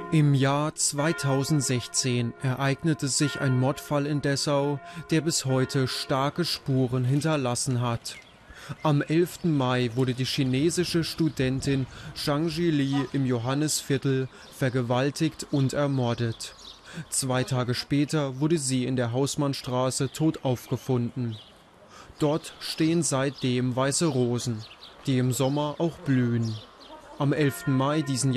Im Jahr 2016 ereignete sich ein Mordfall in Dessau, der bis heute starke Spuren hinterlassen hat. Am 11. Mai wurde die chinesische Studentin Zhang Jili im Johannisviertel vergewaltigt und ermordet. 2 Tage später wurde sie in der Hausmannstraße tot aufgefunden. Dort stehen seitdem weiße Rosen, die im Sommer auch blühen. Am 11. Mai diesen